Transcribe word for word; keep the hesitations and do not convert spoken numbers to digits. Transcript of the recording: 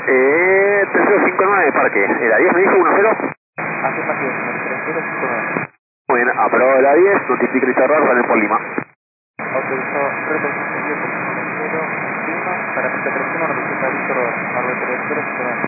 Eh, tres cero cinco nueve Parque. ¿Era diez me dijo uno cero? Afirmativo, señor, tres cero cinco nueve. Muy bien, aprobado la diez, notifique el error, sale por Lima. Autorizado reconocimiento por cero uno para pista tres uno, notifica Víctor Norbert tres cero cinco nueve.